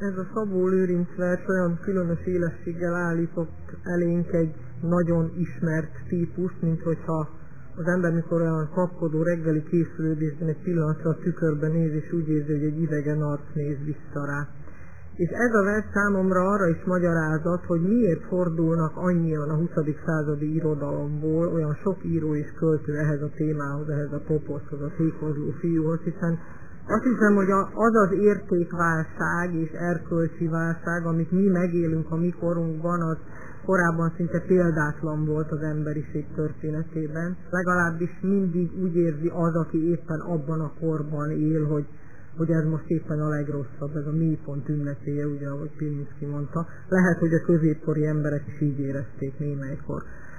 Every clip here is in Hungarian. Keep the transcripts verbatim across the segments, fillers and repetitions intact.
Ez a Szabó Lőrinc vers olyan különös élességgel állított elénk egy nagyon ismert típust, mint hogyha az ember, mikor olyan kapkodó reggeli készülődésben egy pillanatra a tükörben néz, és úgy érzi, hogy egy idegen arc néz vissza rá. És ez a vers számomra arra is magyarázat, hogy miért fordulnak annyian a huszadik századi irodalomból olyan sok író és költő ehhez a témához, ehhez a toposzhoz, a tékozló fiúhoz, hiszen azt hiszem, hogy az az értékválság és erkölcsi válság, amit mi megélünk a mi korunkban, az korábban szinte példátlan volt az emberiség történetében. Legalábbis mindig úgy érzi az, aki éppen abban a korban él, hogy, hogy ez most éppen a legrosszabb, ez a mélypont ünnepéje, ugye, ahogy Pilinszky mondta. Lehet, hogy a középkori emberek is így érezték némelykor.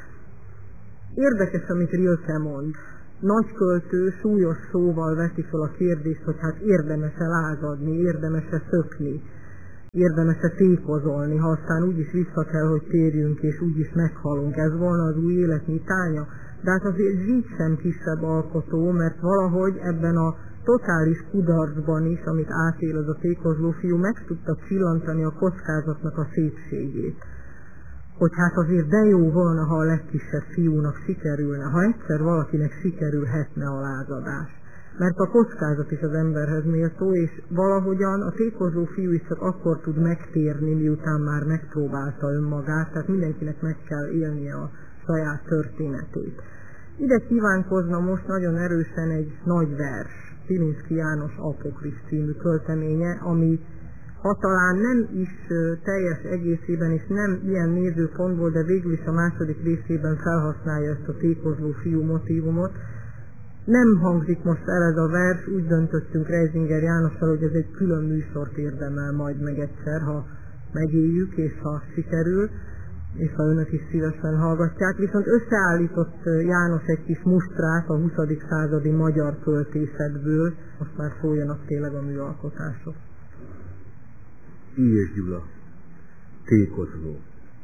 Érdekes, amit Rilke mond. Nagy költő súlyos szóval veszi fel a kérdést, hogy hát érdemes-e lázadni, érdemes-e szökni, érdemes-e tékozolni, ha aztán úgyis vissza kell, hogy térjünk, és úgyis meghalunk. Ez volna az új élet nyitánya. De hát azért Zsík sem kisebb alkotó, mert valahogy ebben a totális kudarcban is, amit átél az a tékozló fiú, meg tudta csillantani a kockázatnak a szépségét. Hogy hát azért de jó volna, ha a legkisebb fiúnak sikerülne, ha egyszer valakinek sikerülhetne a lázadás. Mert a kockázat is az emberhez méltó, és valahogyan a tékozló fiú is csak akkor tud megtérni, miután már megpróbálta önmagát, tehát mindenkinek meg kell élnie a saját történetét. Ide kívánkozna most nagyon erősen egy nagy vers, Pilinszky János Apokrif című költeménye, ami ha talán nem is teljes egészében, és nem ilyen nézőpontból, de végül is a második részében felhasználja ezt a tékozló fiú motívumot. Nem hangzik most el ez a vers, úgy döntöttünk Reisinger Jánossal, hogy ez egy külön műsort érdemel majd meg egyszer, ha megéljük, és ha sikerül, és ha önök is szívesen hallgatják. Viszont összeállított János egy kis mustrát a huszadik századi magyar költészetből, most már szóljanak tényleg a műalkotások. Ilyes Gyula, tékozló.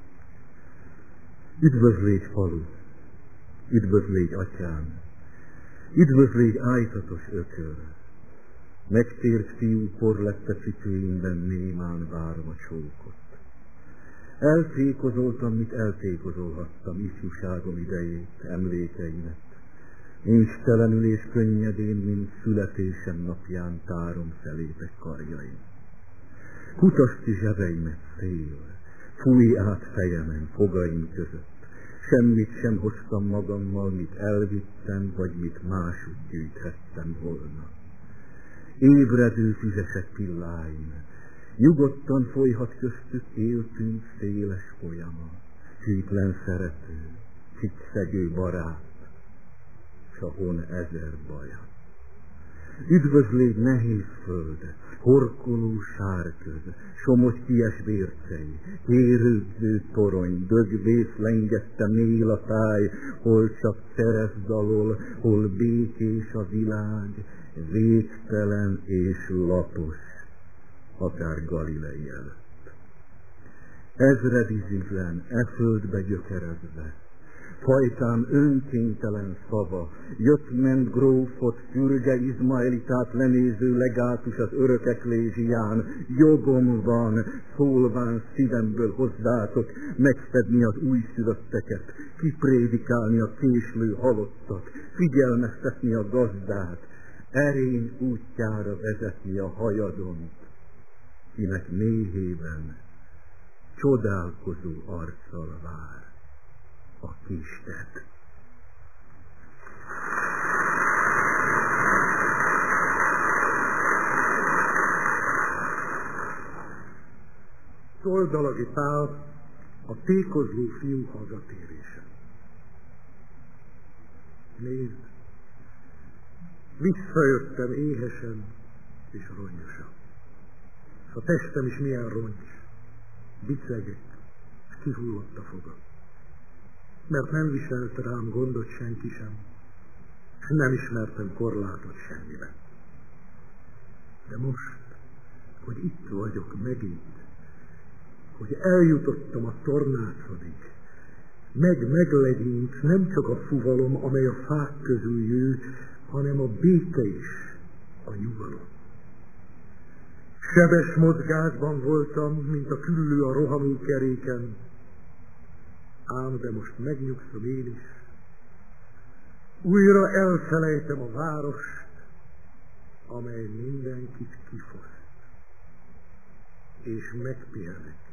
Üdvözlégy falu, üdvözlégy atyám, üdvözlégy ájtatos ököl. Megtért fiú porlette cipőimben némán várom a csókot. Eltékozoltam, mit eltékozolhattam ifjúságom idejét, emlékeimet. Nincstelenül és könnyedén, mint születésem napján tárom szelépek karjaim. Kutasd zsebeimet szél, fújj át fejemen, fogaim között. Semmit sem hoztam magammal, mit elvittem, vagy mit máshogy gyűjthettem volna. Ébredő füzesek pilláim, nyugodtan folyhat köztük éltünk széles folyama. Hűtlen szerető, csickszegő barát, s a hon ezer baja. Üdvözlégy nehéz föld, horkoló sárköd, somogy kies vércei, kérődző torony, dögvész lengette mél a táj, hol csak szeresz dalol, hol békés a világ, végtelen és lapos, akár Galilei előtt. Ezred iziglen, e földbe gyökerezve, fajtám önkénytelen szava, jött-ment grófot, fürge izmaelitát lenéző legátus az örök eklézsián, jogom van, szólván szívemből hozzátok, megszedni az újszülötteket, kiprédikálni a késlő halottat, figyelmeztetni a gazdát, erény útjára vezetni a hajadont, kinek méhében csodálkozó arccal vár a kistet. Toldalagi Pál, a tékozló fiú hazatérése. Nézd, visszajöttem éhesen és rongyosan. S a testem is milyen rongyos, bicegek, és kihullott a fogam. Mert nem viselt rám gondot senki sem, és nem ismertem korlátot semmiben. De most, hogy itt vagyok megint, hogy eljutottam a tornácodig, meg meglegyint nem csak a fuvalom, amely a fák közül jő, hanem a béke is, a nyugalom. Sebes mozgásban voltam, mint a küllő a rohanó keréken, ám de most megnyugszom én is. Újra elfelejtem a várost, amely mindenkit kifoszt, és megpihenek.